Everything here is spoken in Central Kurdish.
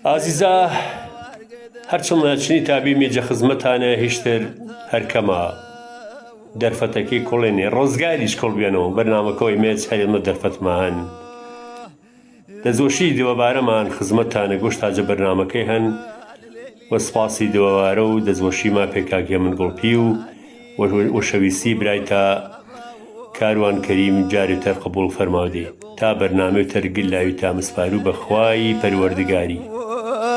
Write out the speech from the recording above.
ئازیزە هەرچەندە چنی تابی مێجە خزمەتانە هێشتر هەرکەمە دەرفەتەکەی کوڵێنێ ڕۆزگاریش کوڵ بێنەوە بەرنامەکەوەی مێج هەرێمە دەرفەتمە هەن دەزۆشی دەوەبارەمان خزمەتانە گۆشت تاجە بەرنامەکەی هەن وەسپاسی دەوەبارە و دەزۆشیما پێکاکێ من گوڵپی و شەویستی برایتە کاروان کەریم جارێتر قبول فەرماودێ تا بەرنامەی تەرگل لاوی تا مسپارو بەخوای پەروەردگاری